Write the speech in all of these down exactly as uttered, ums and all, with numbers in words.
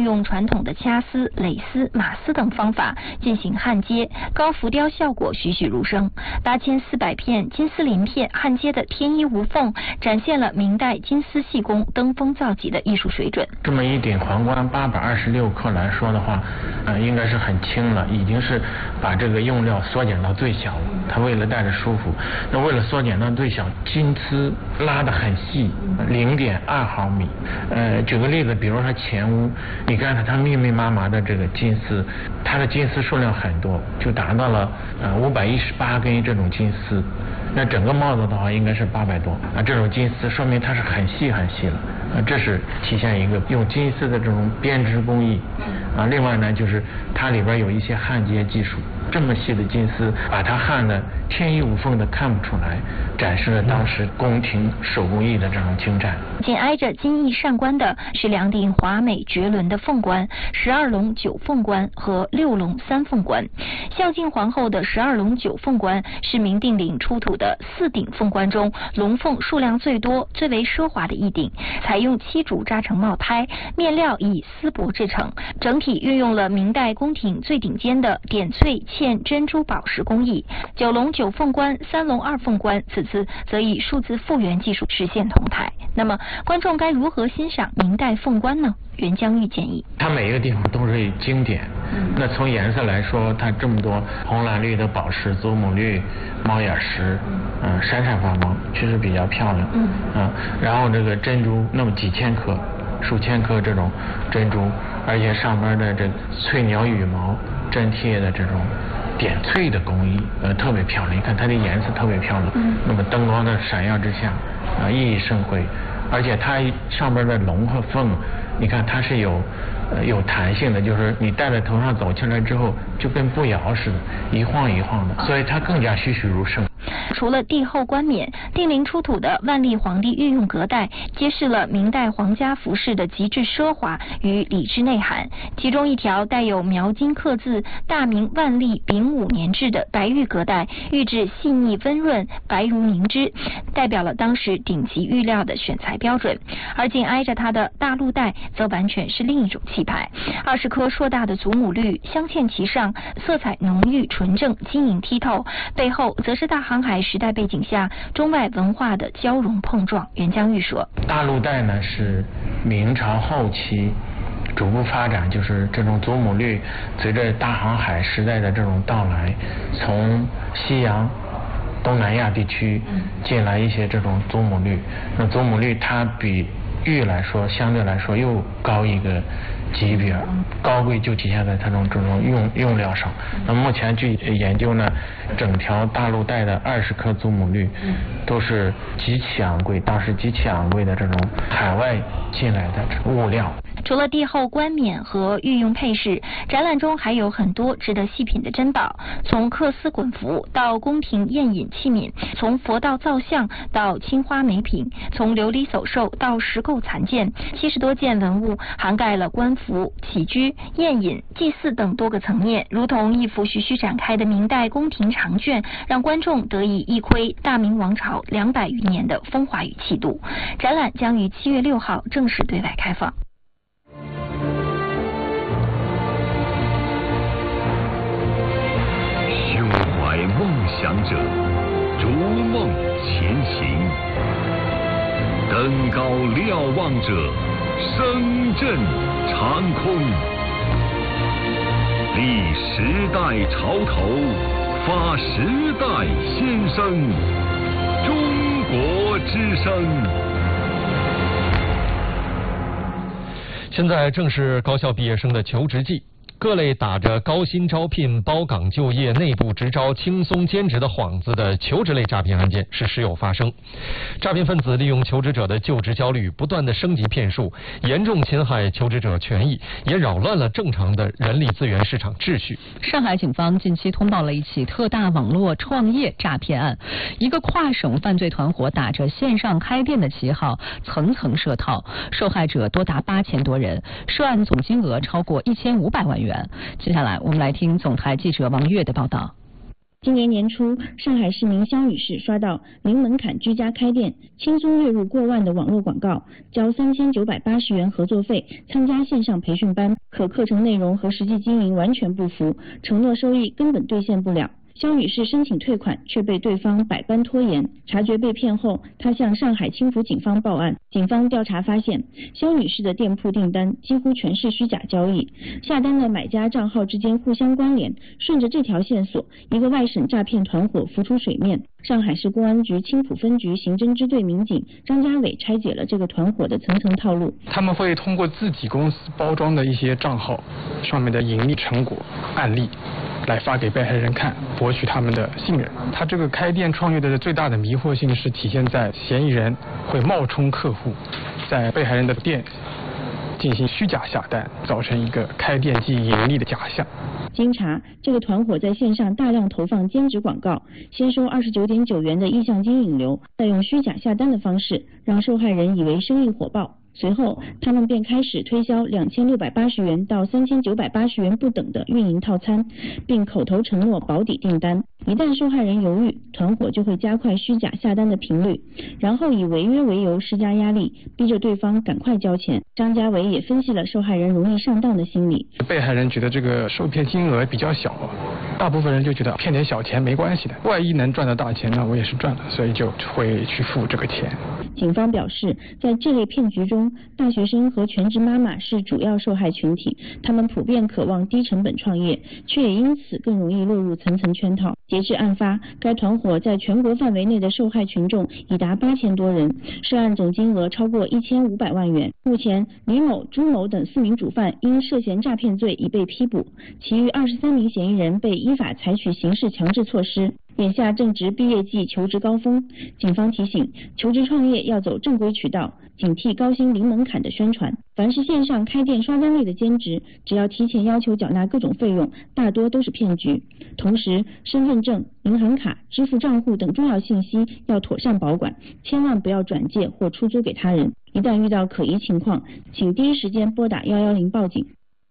用传统的掐丝、蕾丝、马丝等方法进行焊接，高浮雕效果栩栩如生。八千四百片金丝鳞片焊接的天衣无缝，展现了明代金丝细工登峰造极的艺术水准。 这么一顶皇冠八百二十六克来说的话，呃，应该是很轻了，已经是把这个用料缩减到最小了。它为了戴着舒服，那为了缩减到最小，金丝拉得很细，零点二毫米。呃，举个例子，比如说前屋，你看它密密麻麻的这个金丝，它的金丝数量很多，就达到了呃五百一十八根这种金丝。那整个帽子的话应该是八百多啊，这种金丝说明它是很细很细了啊，这是体现一个用金丝的这种编织工艺啊。另外呢，就是它里边有一些焊接技术，这么细的金丝把它焊的天衣无缝的看不出来，展示了当时宫廷手工艺的这种精湛。 紧挨着金翼上冠的是两顶华美绝伦的凤冠，十二龙九凤冠和六龙三凤冠。孝敬皇后的十二龙九凤冠是明定陵出土的四顶凤冠中龙凤数量最多、最为奢华的一顶，采用漆竹扎成帽胎，面料以丝帛制成，整体运用了明代宫廷最顶尖的点翠嵌珍珠宝石工艺。九龙九凤冠、三龙二凤冠，此次则以数字复原技术实现同台。那么观众该如何欣赏明代凤冠呢？袁江玉建议， 它每一个地方都是经典。嗯、那从颜色来说，它这么多红蓝绿的宝石、祖母绿、猫眼石，嗯、呃，闪闪发光，确实比较漂亮。嗯，啊，然后这个珍珠那么几千颗、数千颗这种珍珠，而且上面的这翠鸟羽毛粘贴的这种点翠的工艺，呃，特别漂亮。你看它的颜色特别漂亮。嗯，那么灯光的闪耀之下，啊、呃，熠熠生辉。而且它上边的龙和凤，你看它是有呃有弹性的，就是你戴在头上走起来之后，就跟步摇似的，一晃一晃的，所以它更加栩栩如生。 除了帝后冠冕，定陵出土的万历皇帝御用隔带，揭示了明代皇家服饰的极致奢华与礼制内涵。其中一条带有描金刻字“大明万历丙午年制”的白玉隔带，玉质细腻温润，白如凝脂，代表了当时顶级玉料的选材标准。而紧挨着它的大鹿带，则完全是另一种气派。二十颗硕大的祖母绿镶嵌其上，色彩浓郁纯正，晶莹剔透。背后则是大航海时代背景下中外文化的交融碰撞。袁江玉说， 大鹿带呢是明朝后期逐步发展，就是这种祖母绿随着大航海时代的这种到来，从西洋东南亚地区进来一些这种祖母绿。那祖母绿它比玉来说相对来说又高一个级别，高贵就体现在它这种这种用用料上。那目前据研究呢，整条大鹿带的二十颗祖母绿都是极其昂贵，当时极其昂贵的这种海外进来的物料。 除了帝后冠冕和御用配饰，展览中还有很多值得细品的珍宝，从缂丝滚服到宫廷宴饮器皿，从佛道造像到青花美品，从琉璃走兽到石构残件，七十多件文物涵盖了官服、起居、宴饮、祭祀等多个层面，如同一幅徐徐展开的明代宫廷长卷，让观众得以一窥大明王朝两百余年的风华与气度。展览将于七月六号正式对外开放。 胸怀梦想者，逐梦前行；登高瞭望者，声震长空。立时代潮头，发时代先声。中国之声。 现在正是高校毕业生的求职季。各类打着高薪招聘、包岗就业、内部直招、轻松兼职的幌子的求职类诈骗案件是时有发生。诈骗分子利用求职者的就职焦虑，不断的升级骗术，严重侵害求职者权益，也扰乱了正常的人力资源市场秩序。 上海警方近期通报了一起特大网络创业诈骗案，一个跨省犯罪团伙打着线上开店的旗号，层层设套，受害者多达八千多人，涉案总金额超过一千五百万元。接下来我们来听总台记者王悦的报道。 今年年初，上海市民肖女士刷到零门槛居家开店，轻松月入过万的网络广告，交三千九百八十元合作费参加线上培训班，可课程内容和实际经营完全不符，承诺收益根本兑现不了。肖女士申请退款，却被对方百般拖延。察觉被骗后，她向上海青浦警方报案。警方调查发现，肖女士的店铺订单几乎全是虚假交易，下单的买家账号之间互相关联。顺着这条线索，一个外省诈骗团伙浮出水面。上海市公安局青浦分局刑侦支队民警张家伟拆解了这个团伙的层层套路。 他们会通过自己公司包装的一些账号上面的盈利成果案例，来发给被害人看，博取他们的信任。他这个开店创业的最大的迷惑性是体现在嫌疑人会冒充客户，在被害人的店进行虚假下单，造成一个开店即盈利的假象。 经查，这个团伙在线上大量投放兼职广告，先收二十九点九元的意向金引流，再用虚假下单的方式让受害人以为生意火爆。随后，他们便开始推销两千六百八十元到三千九百八十元不等的运营套餐，并口头承诺保底订单。一旦受害人犹豫，团伙就会加快虚假下单的频率，然后以违约为由施加压力，逼着对方赶快交钱。张家伟也分析了受害人容易上当的心理。 被害人觉得这个受骗金额比较小，大部分人就觉得骗点小钱没关系的，万一能赚到大钱呢，我也是赚了，所以就会去付这个钱。 警方表示，在这类骗局中，大学生和全职妈妈是主要受害群体，他们普遍渴望低成本创业，却也因此更容易落入层层圈套。截至案发，该团伙在全国范围内的受害群众已达八千多人，涉案总金额超过一千五百万元。目前，李某、朱某等四名主犯因涉嫌诈骗罪已被批捕，其余二十三名嫌疑人被依法采取刑事强制措施。眼下正值毕业季求职高峰，警方提醒，求职创业要走正规渠道，警惕高薪零门槛的宣传。凡是线上开店刷单类的兼职，只要提前要求缴纳各种费用，大多都是骗局。同时，身份证、银行卡、支付账户等重要信息要妥善保管，千万不要转借或出租给他人。一旦遇到可疑情况，请第一时间拨打一一零报警。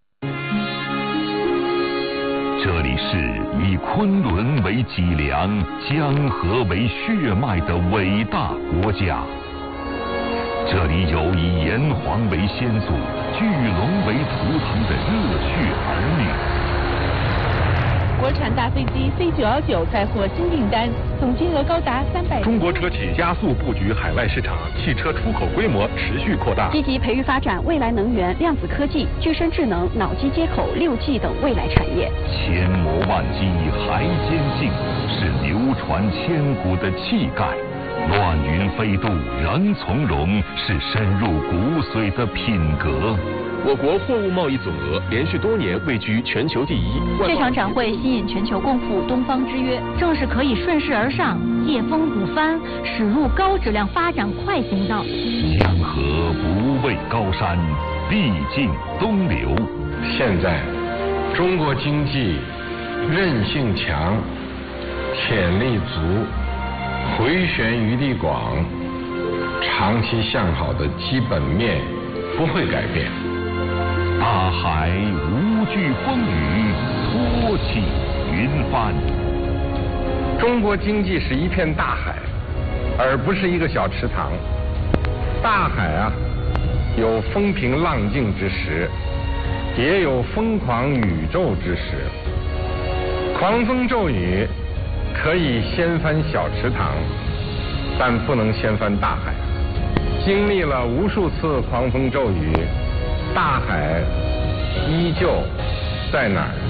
这里是以昆仑为脊梁、江河为血脉的伟大国家。这里有以炎黄为先祖、巨龙为图腾的热血儿女。 国产大飞机 C 九一九再获新订单，总金额高达三百。 中国车企加速布局海外市场，汽车出口规模持续扩大， 积极培育发展未来能源、量子科技、具身智能、脑机接口、六 G 等未来产业。 千磨万击还坚信，是流传千古的气概。乱云飞渡仍从容，是深入骨髓的品格。 我国货物贸易总额连续多年位居全球第一。 这场展会吸引全球共赴东方之约，正是可以顺势而上，借风鼓帆，驶入高质量发展快行道。 江河不畏高山，必尽东流。 现在，中国经济韧性强，潜力足，回旋余地广，长期向好的基本面不会改变。 大海无惧风雨，托起云帆。 中国经济是一片大海，而不是一个小池塘。大海啊，有风平浪静之时，也有疯狂宇宙之时。狂风骤雨可以掀翻小池塘，但不能掀翻大海。经历了无数次狂风骤雨，大海依旧在哪儿？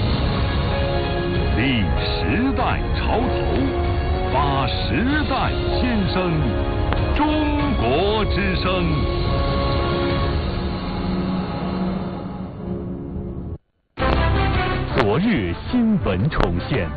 立时代潮头，发时代先声，中国之声。昨日新闻重现，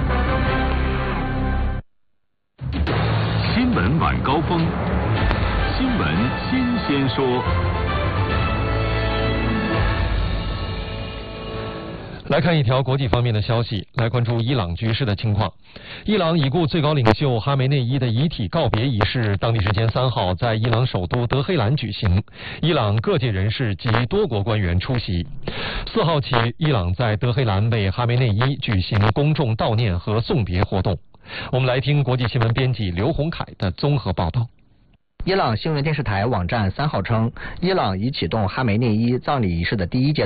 新闻晚高峰，新闻新鲜说。 来看一条国际方面的消息，来关注伊朗局势的情况。伊朗已故最高领袖哈梅内伊的遗体告别仪式，当地时间三号在伊朗首都德黑兰举行，伊朗各界人士及多国官员出席。四号起，伊朗在德黑兰为哈梅内伊举行公众悼念和送别活动。我们来听国际新闻编辑刘洪凯的综合报道。 伊朗新闻电视台网站三号称，伊朗已启动哈梅内伊葬礼仪式的第一阶段。